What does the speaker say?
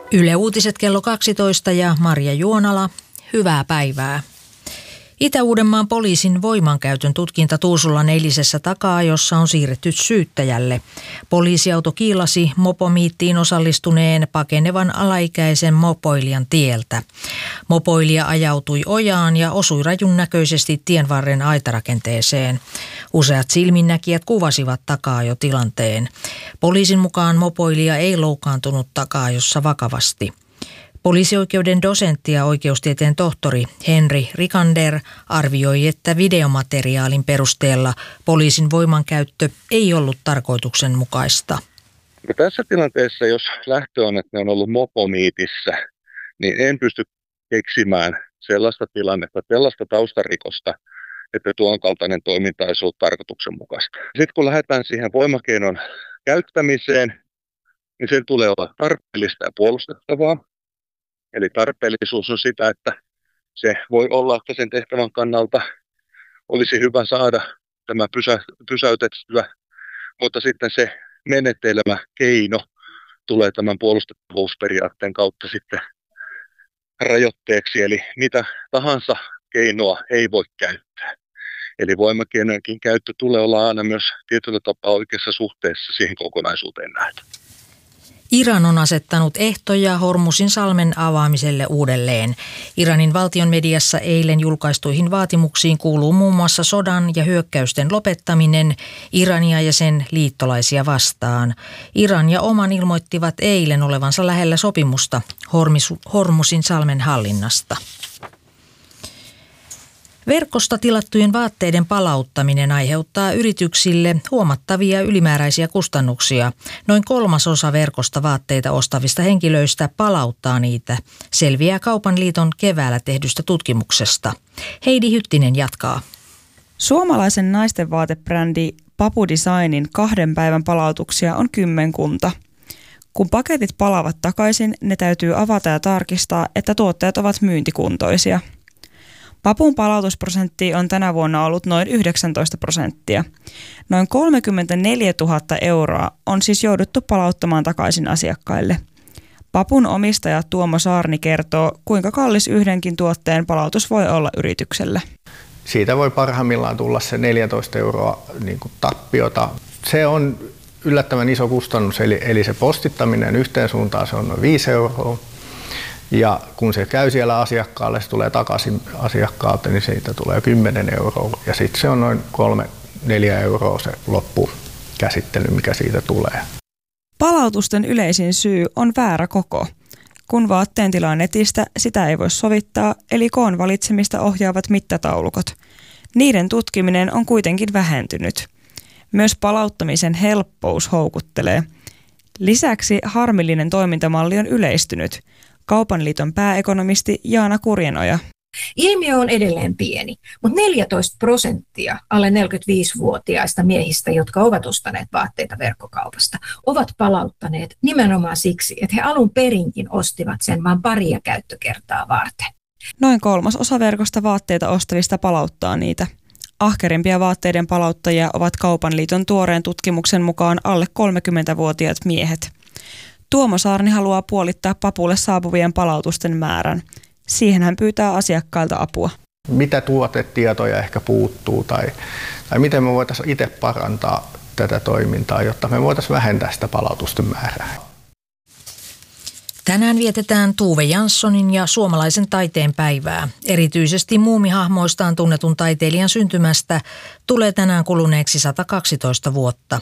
Yle Uutiset kello 12 ja Marja Juonala. Hyvää päivää. Itä-Uudenmaan poliisin voimankäytön tutkinta Tuusulan eilisessä taka-ajossa on siirretty syyttäjälle. Poliisiauto kiilasi mopomiittiin osallistuneen pakenevan alaikäisen mopoilijan tieltä. Mopoilija ajautui ojaan ja osui rajun näköisesti tienvarren aitarakenteeseen. Useat silminnäkijät kuvasivat taka-ajotilanteen. Poliisin mukaan mopoilija ei loukkaantunut taka-ajossa vakavasti. Poliisioikeuden dosentti ja oikeustieteen tohtori Henri Rikander arvioi, että videomateriaalin perusteella poliisin voimankäyttö ei ollut tarkoituksenmukaista. No tässä tilanteessa, jos lähtö on, että ne on ollut mopomiitissä, niin en pysty keksimään sellaista tilannetta, sellaista taustarikosta, että tuon kaltainen toiminta olisi ollut tarkoituksenmukaista. Sitten kun lähdetään siihen voimakeinon käyttämiseen, niin sen tulee olla tarpeellista ja puolustettavaa. Eli tarpeellisuus on sitä, että se voi olla, että sen tehtävän kannalta olisi hyvä saada tämä pysäytettyä, mutta sitten se menetelmä, keino tulee tämän puolustettavuusperiaatteen kautta sitten rajoitteeksi, eli mitä tahansa keinoa ei voi käyttää. Eli voimakeinojenkin käyttö tulee olla aina myös tietyllä tapaa oikeassa suhteessa siihen kokonaisuuteen nähden. Iran on asettanut ehtoja Hormuzin salmen avaamiselle uudelleen. Iranin valtion mediassa eilen julkaistuihin vaatimuksiin kuuluu muun muassa sodan ja hyökkäysten lopettaminen Irania ja sen liittolaisia vastaan. Iran ja Oman ilmoittivat eilen olevansa lähellä sopimusta Hormuzin salmen hallinnasta. Verkosta tilattujen vaatteiden palauttaminen aiheuttaa yrityksille huomattavia ylimääräisiä kustannuksia. Noin 1/3 verkosta vaatteita ostavista henkilöistä palauttaa niitä, selviää Kaupan liiton keväällä tehdystä tutkimuksesta. Heidi Hyttinen jatkaa. Suomalaisen naisten vaatebrändi Papu Designin 2 päivän palautuksia on kymmenkunta. Kun paketit palaavat takaisin, ne täytyy avata ja tarkistaa, että tuotteet ovat myyntikuntoisia. Papun palautusprosentti on tänä vuonna ollut noin 19%. Noin 34 000 euroa on siis jouduttu palauttamaan takaisin asiakkaille. Papun omistaja Tuomo Saarni kertoo, kuinka kallis yhdenkin tuotteen palautus voi olla yritykselle. Siitä voi parhaimmillaan tulla se 14 euroa tappiota. Se on yllättävän iso kustannus, eli se postittaminen yhteen suuntaan se on noin 5 euroa. Ja kun se käy siellä asiakkaalle, se tulee takaisin asiakkaalta, niin siitä tulee 10 euroa. Ja sitten se on noin 3-4 euroa se loppukäsittely, mikä siitä tulee. Palautusten yleisin syy on väärä koko. Kun vaatteen tilaa netistä, sitä ei voi sovittaa, eli koon valitsemista ohjaavat mittataulukot. Niiden tutkiminen on kuitenkin vähentynyt. Myös palauttamisen helppous houkuttelee. Lisäksi harmillinen toimintamalli on yleistynyt. Kaupan liiton pääekonomisti Jaana Kurjenoja. Ilmiö on edelleen pieni, mutta 14% alle 45-vuotiaista miehistä, jotka ovat ostaneet vaatteita verkkokaupasta, ovat palauttaneet nimenomaan siksi, että he alun perinkin ostivat sen vain paria käyttökertaa varten. Noin 1/3 verkosta vaatteita ostavista palauttaa niitä. Ahkerimpia vaatteiden palauttajia ovat Kaupan liiton tuoreen tutkimuksen mukaan alle 30-vuotiaat miehet. Tuomo Saarni haluaa puolittaa Papulle saapuvien palautusten määrän. Siihen hän pyytää asiakkailta apua. Mitä tuotetietoja ehkä puuttuu tai miten me voitaisiin itse parantaa tätä toimintaa, jotta me voitaisiin vähentää sitä palautusten määrää. Tänään vietetään Tuve Janssonin ja suomalaisen taiteen päivää. Erityisesti muumihahmoistaan tunnetun taiteilijan syntymästä tulee tänään kuluneeksi 112 vuotta.